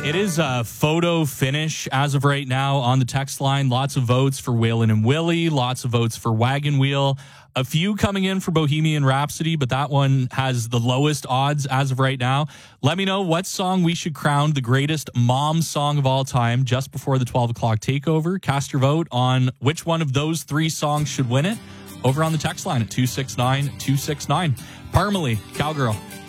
It is a photo finish as of right now on the text line. Lots of votes for Waylon and Willie. Lots of votes for Wagon Wheel. A few coming in for Bohemian Rhapsody, but that one has the lowest odds as of right now. Let me know what song we should crown the greatest mom song of all time just before the 12 o'clock takeover. Cast your vote on which one of those three songs should win it over on the text line at 269-269. Parmalee, Cowgirl.